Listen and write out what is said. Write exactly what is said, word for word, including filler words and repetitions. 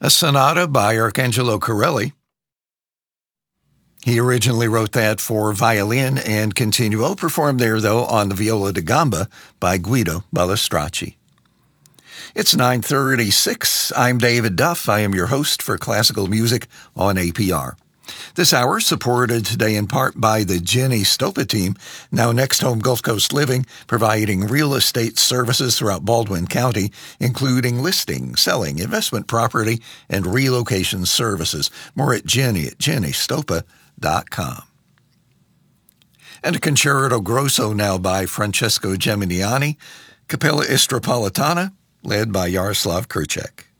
a sonata by Arcangelo Corelli. He originally wrote that for violin and continuo, performed there, though, on the viola da gamba by Guido Ballestracci. It's nine thirty-six. I'm David Duff. I am your host for Classical Music on A P R. This hour supported today in part by the Jenny Stopa team, now Next Home Gulf Coast Living, providing real estate services throughout Baldwin County, including listing, selling, investment property, and relocation services. More at Jenny at jenny stopa dot com. And a concerto grosso now by Francesco Geminiani, Capella Istropolitana, led by Yaroslav Kurchek.